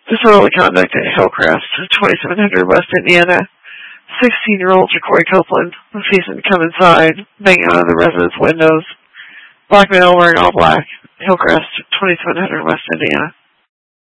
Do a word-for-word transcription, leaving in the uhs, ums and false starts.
Disorderly conduct at Hillcrest, twenty-seven hundred West Indiana. sixteen-year-old Jacory Copeland refusing to come inside, banging on the residence windows. Black male wearing all black. Hillcrest, twenty-seven hundred West Indiana.